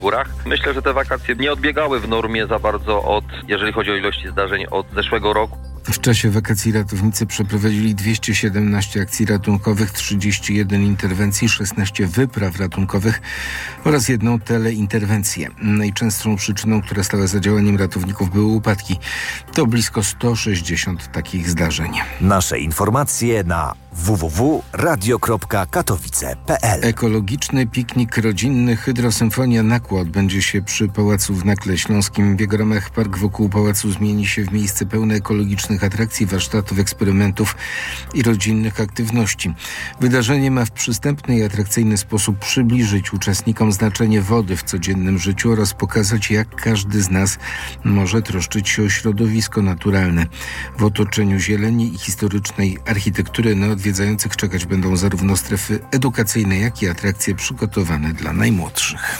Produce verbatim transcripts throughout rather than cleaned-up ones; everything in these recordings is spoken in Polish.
górach. Myślę, że te wakacje nie odbiegały w normie za bardzo od, jeżeli chodzi o ilości zdarzeń, od zeszłego roku. W czasie wakacji ratownicy przeprowadzili dwieście siedemnaście akcji ratunkowych, trzydzieści jeden interwencji, szesnaście wypraw ratunkowych oraz jedną teleinterwencję. Najczęstszą przyczyną, która stała za działaniem ratowników, były upadki. To blisko sto sześćdziesiąt takich zdarzeń. Nasze informacje na w w w kropka radio kropka katowice kropka p l. Ekologiczny piknik rodzinny Hydrosymfonia Nakło odbędzie się przy Pałacu w Nakle Śląskim. W jego ramach park wokół pałacu zmieni się w miejsce pełne ekologicznych atrakcji, warsztatów, eksperymentów i rodzinnych aktywności. Wydarzenie ma w przystępny i atrakcyjny sposób przybliżyć uczestnikom znaczenie wody w codziennym życiu oraz pokazać, jak każdy z nas może troszczyć się o środowisko naturalne. W otoczeniu zieleni i historycznej architektury na odwiedzających czekać będą zarówno strefy edukacyjne, jak i atrakcje przygotowane dla najmłodszych.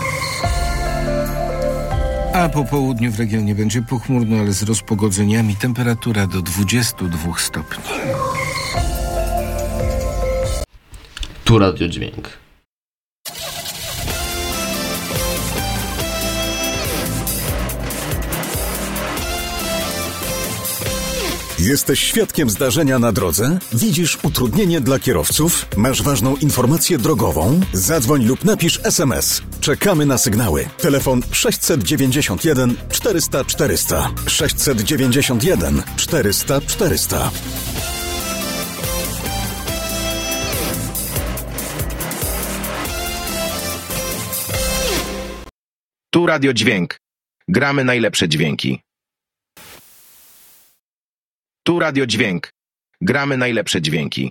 A po południu w regionie będzie pochmurno, ale z rozpogodzeniami. Temperatura do dwudziestu dwóch stopni. Tu Radio Dźwięk. Jesteś świadkiem zdarzenia na drodze? Widzisz utrudnienie dla kierowców? Masz ważną informację drogową? Zadzwoń lub napisz es em es. Czekamy na sygnały. Telefon sześćset dziewięćdziesiąt jeden czterysta czterysta. sześćset dziewięćdziesiąt jeden czterysta czterysta. Tu Radio Dźwięk. Gramy najlepsze dźwięki. Tu Radio Dźwięk. Gramy najlepsze dźwięki.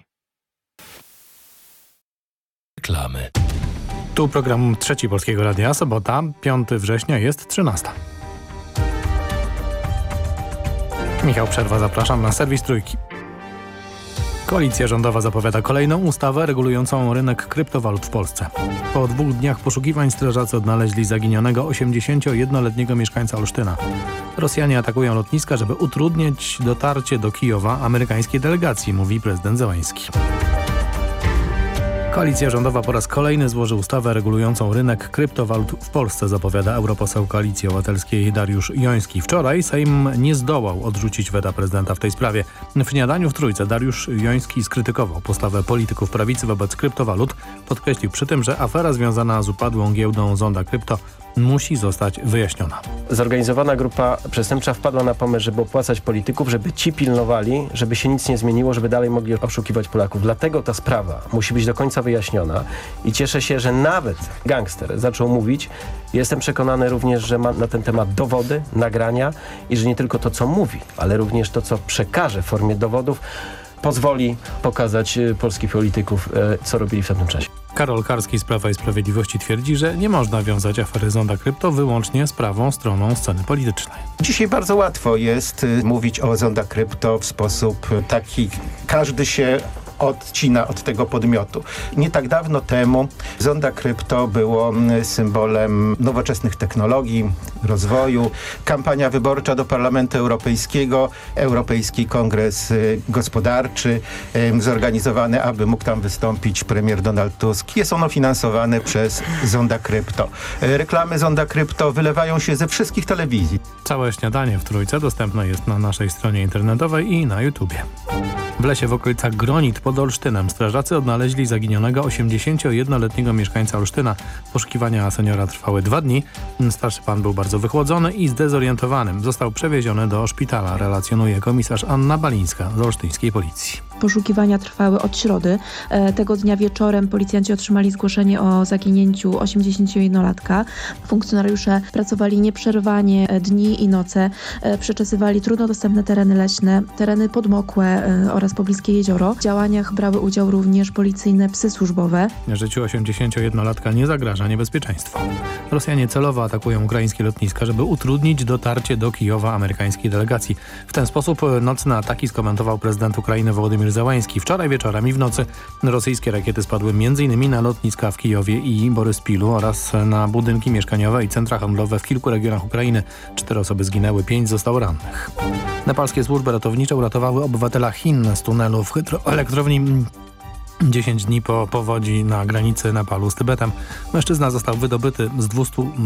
Reklamy. Tu program Trzeci Polskiego Radia. Sobota, piątego września, jest trzynasta. Michał Przerwa, zapraszam na serwis Trójki. Koalicja rządowa zapowiada kolejną ustawę regulującą rynek kryptowalut w Polsce. Po dwóch dniach poszukiwań strażacy odnaleźli zaginionego osiemdziesięciojednoletniego mieszkańca Olsztyna. Rosjanie atakują lotniska, żeby utrudnić dotarcie do Kijowa amerykańskiej delegacji, mówi prezydent Zełański. Koalicja rządowa po raz kolejny złoży ustawę regulującą rynek kryptowalut w Polsce, zapowiada europoseł Koalicji Obywatelskiej Dariusz Joński. Wczoraj Sejm nie zdołał odrzucić weta prezydenta w tej sprawie. W śniadaniu w Trójce Dariusz Joński skrytykował postawę polityków prawicy wobec kryptowalut. Podkreślił przy tym, że afera związana z upadłą giełdą Zonda Krypto musi zostać wyjaśniona. Zorganizowana grupa przestępcza wpadła na pomysł, żeby opłacać polityków, żeby ci pilnowali, żeby się nic nie zmieniło, żeby dalej mogli oszukiwać Polaków. Dlatego ta sprawa musi być do końca wyjaśniona i cieszę się, że nawet gangster zaczął mówić. Jestem przekonany również, że ma na ten temat dowody, nagrania i że nie tylko to, co mówi, ale również to, co przekaże w formie dowodów, pozwoli pokazać polskich polityków, co robili w tamtym czasie. Karol Karski z Prawa i Sprawiedliwości twierdzi, że nie można wiązać afery Zonda Krypto wyłącznie z prawą stroną sceny politycznej. Dzisiaj bardzo łatwo jest mówić o Zonda Krypto w sposób taki, każdy się odcina od tego podmiotu. Nie tak dawno temu Zonda Krypto było symbolem nowoczesnych technologii, rozwoju. Kampania wyborcza do Parlamentu Europejskiego, Europejski Kongres Gospodarczy zorganizowany, aby mógł tam wystąpić premier Donald Tusk. Jest ono finansowane przez Zonda Krypto. Reklamy Zonda Krypto wylewają się ze wszystkich telewizji. Całe śniadanie w Trójce dostępne jest na naszej stronie internetowej i na YouTubie. W lesie w okolicach Gronit pod Olsztynem strażacy odnaleźli zaginionego osiemdziesięciojednoletniego mieszkańca Olsztyna. Poszukiwania seniora trwały dwa dni. Starszy pan był bardzo wychłodzony i zdezorientowany. Został przewieziony do szpitala, relacjonuje komisarz Anna Balińska z olsztyńskiej policji. Poszukiwania trwały od środy. Tego dnia wieczorem policjanci otrzymali zgłoszenie o zaginięciu osiemdziesięciojednolatka. Funkcjonariusze pracowali nieprzerwanie dni i noce. Przeczesywali trudno dostępne tereny leśne, tereny podmokłe oraz pobliskie jezioro. W działaniach brały udział również policyjne psy służbowe. Życiu osiemdziesięciojednolatka nie zagraża niebezpieczeństwo. Rosjanie celowo atakują ukraińskie lotniska, żeby utrudnić dotarcie do Kijowa amerykańskiej delegacji. W ten sposób nocne ataki skomentował prezydent Ukrainy Wołodymyr Zełański. Wczoraj wieczorem i w nocy rosyjskie rakiety spadły m.in. na lotniska w Kijowie i Boryspilu oraz na budynki mieszkaniowe i centra handlowe w kilku regionach Ukrainy. Cztery osoby zginęły, pięć zostało rannych. Nepalskie służby ratownicze uratowały obywatela Chin z tunelu w hydroelektrowni dziesięć dni po powodzi na granicy Nepalu z Tybetem. Mężczyzna został wydobyty z dwustu